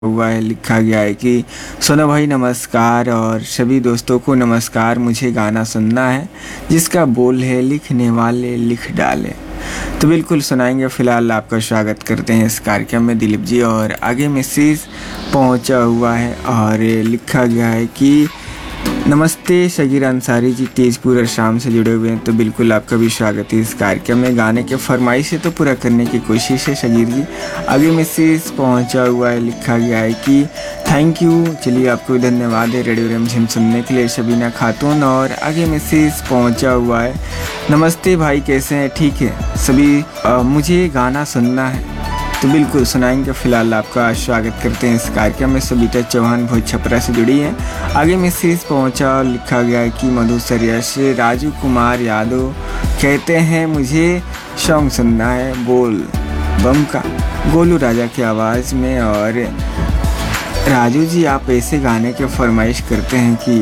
हुआ है, लिखा गया है कि सोना भाई नमस्कार और सभी दोस्तों को नमस्कार। मुझे गाना सुनना है जिसका बोल है लिखने वाले लिख डाले। तो बिल्कुल सुनाएंगे। फिलहाल आपका स्वागत करते हैं इस कार्यक्रम में दिलीप जी। और आगे मैसेज पहुंचा हुआ है और लिखा गया है कि नमस्ते शगीर अंसारी जी, तेजपुर और शाम से जुड़े हुए हैं। तो बिल्कुल आपका भी स्वागत है इस कार्यक्रम में। गाने के फरमाइश तो पूरा करने की कोशिश है शगीर जी। आगे मैसेज पहुंचा हुआ है, लिखा गया है कि थैंक यू। चलिए आपको धन्यवाद है रेडियो रिमझिम सुनने के लिए, शबीना खातून। और आगे मैसेज पहुंचा हुआ है, नमस्ते भाई कैसे हैं? ठीक है सभी, मुझे गाना सुनना है। तो बिल्कुल सुनाएंगे। फिलहाल आपका स्वागत करते हैं इस कार्यक्रम में। सबिता चौहान भोज छपरा से जुड़ी हैं। आगे मैसेज पहुंचा और लिखा गया है कि मधुसरिया से राजू कुमार यादव कहते हैं मुझे सॉन्ग सुनना है बोल बम का, गोलू राजा की आवाज़ में। और राजू जी, आप ऐसे गाने के फरमाइश करते हैं कि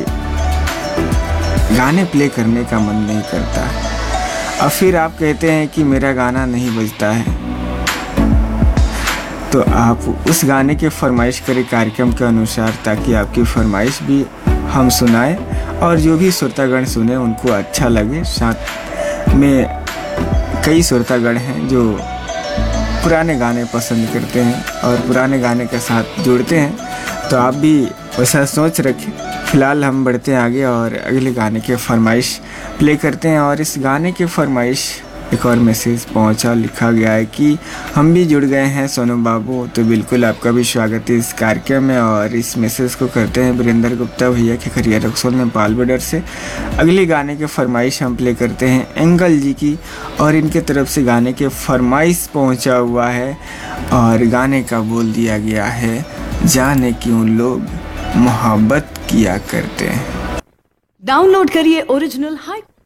गाने प्ले करने का मन नहीं करता और फिर आप कहते हैं कि मेरा गाना नहीं बजता है। तो आप उस गाने के फरमाइश करें कार्यक्रम के अनुसार, ताकि आपकी फरमाइश भी हम सुनाएं और जो भी श्रोतागण सुने उनको अच्छा लगे। साथ में कई श्रोतागण हैं जो पुराने गाने पसंद करते हैं और पुराने गाने के साथ जुड़ते हैं। तो आप भी वैसा सोच रखें। फ़िलहाल हम बढ़ते हैं आगे और अगले गाने के फरमाइश प्ले करते हैं। और इस गाने के फरमाइश एक और मैसेज पहुंचा, लिखा गया है कि हम भी जुड़ गए हैं सोनू बाबू। तो बिल्कुल आपका भी स्वागत है इस कार्यक्रम में। और इस मैसेज को करते हैं वीरेंद्र गुप्ता भैया के खरिया रक्सौल में पाल बॉर्डर से। अगले गाने के फरमाइश हम प्ले करते हैं एंगल जी की, और इनके तरफ से गाने के फरमाइश पहुंचा हुआ है और गाने का बोल दिया गया है, जाने क्यों लोग मोहब्बत किया करते हैं। डाउनलोड करिए ओरिजिनल हाई